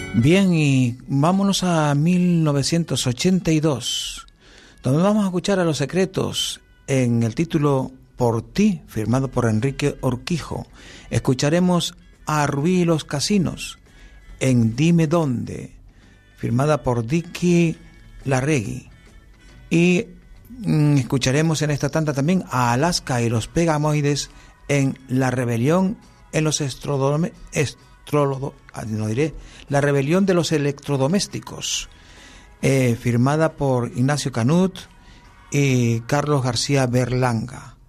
Bien, y vámonos a 1982, donde vamos a escuchar a Los Secretos en el título Por ti, firmado por Enrique Urquijo. Escucharemos a Rubí y los Casinos en Dime Dónde, firmada por Dicky Larregui. Y escucharemos en esta tanda también a Alaska y los Pegamoides en La Rebelión en los La Rebelión de los Electrodomésticos, firmada por Ignacio Canut y Carlos García Berlanga.